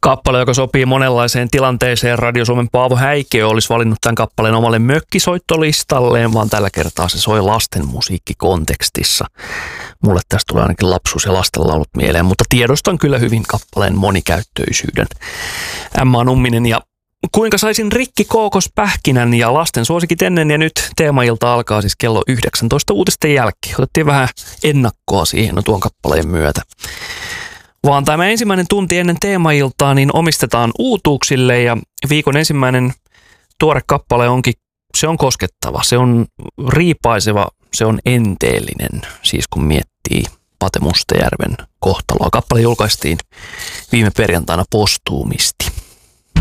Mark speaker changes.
Speaker 1: Kappale, joka sopii monenlaiseen tilanteeseen. Radio Suomen Paavo Häikö olisi valinnut tämän kappaleen omalle mökkisoittolistalleen, vaan tällä kertaa se soi lasten musiikkikontekstissa. Mulle tästä tulee ainakin lapsuus- ja lastenlaulut mieleen, mutta tiedostan kyllä hyvin kappaleen monikäyttöisyyden. Emma Numminen ja Kuinka saisin rikki kookospähkinän ja lasten suosikit ennen, ja nyt teemailta alkaa siis kello 19 uutisten jälkeen. Otettiin vähän ennakkoa siihen tuon kappaleen myötä. Vaan tämä ensimmäinen tunti ennen teemailtaa niin omistetaan uutuuksille, ja viikon ensimmäinen tuore kappale se on koskettava, se on riipaiseva, se on enteellinen, siis kun miettii Pate Mustajärven kohtaloa. Kappale julkaistiin viime perjantaina postuumisti.